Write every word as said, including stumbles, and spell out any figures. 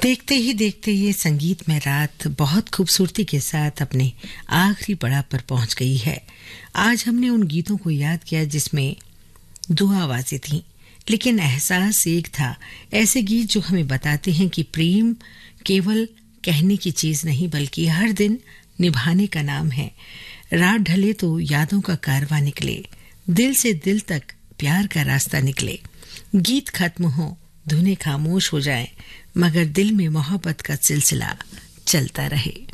देखते ही देखते ये संगीतमय रात बहुत खूबसूरती के साथ अपने आखिरी पड़ाव पर पहुंच गई है। आज हमने उन गीतों को याद किया जिसमें दो आवाजें थीं, लेकिन एहसास एक था। ऐसे गीत जो हमें बताते हैं कि प्रेम केवल कहने की चीज नहीं बल्कि हर दिन निभाने का नाम है। रात ढले तो यादों का कारवां निकले, दिल से दिल तक प्यार का रास्ता निकले। गीत खत्म हो, धुनें खामोश हो जाएं, मगर दिल में मोहब्बत का सिलसिला चलता रहे।